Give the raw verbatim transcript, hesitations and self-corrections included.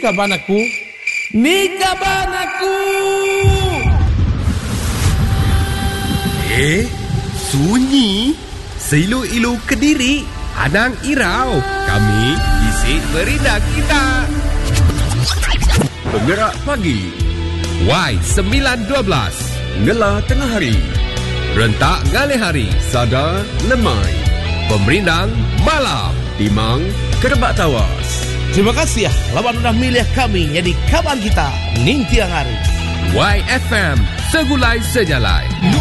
Kaban aku, ni kaban aku. Eh, sunyi. Seilu-ilu Kediri, Anang Irau. Kami isi merindah kita. Penggerak pagi Y sembilan dua belas. Ngela tengah hari, Rentak ngalih hari. Sada lemai, Pemerindang malam. Timang kerebak tawas. Terima kasih ya, lawan udah milih kami jadi kaban kita, ning tiang hari. Y F M, segulai sejalai.